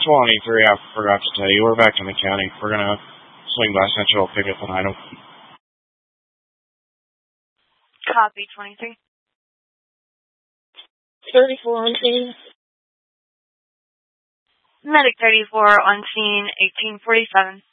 23, I forgot to tell you, we're back in the county. We're going to swing by Central, pick up an item. Copy, 23. 34 on scene. Medic 34 on scene, 1847.